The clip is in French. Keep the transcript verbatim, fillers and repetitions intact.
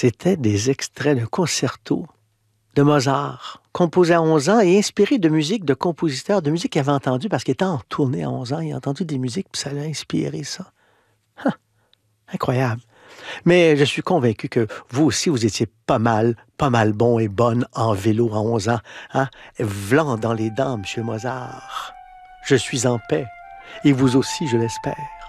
C'était des extraits d'un concerto de Mozart, composé à onze ans et inspiré de musique de compositeurs, de musique qu'il avait entendu parce qu'il était en tournée à onze ans. Il a entendu des musiques, puis ça l'a inspiré, ça. Hein, incroyable. Mais je suis convaincu que vous aussi, vous étiez pas mal, pas mal bon et bonne en vélo à onze ans. Hein? Vlan dans les dents, Monsieur Mozart. Je suis en paix. Et vous aussi, je l'espère.